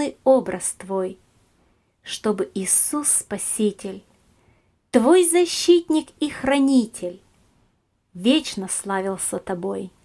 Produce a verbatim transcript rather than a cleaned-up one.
полный образ Твой, чтобы Иисус Спаситель, Твой защитник и хранитель, вечно славился Тобой.